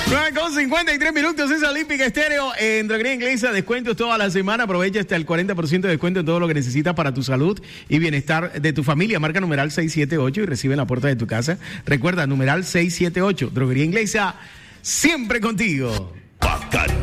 9:53 es Olímpica Estéreo en Droguería Inglesa. Descuentos toda la semana. Aprovecha hasta el 40% de descuento en todo lo que necesitas para tu salud y bienestar de tu familia. Marca numeral 678 y recibe en la puerta de tu casa. Recuerda, numeral 678. Droguería Inglesa, siempre contigo.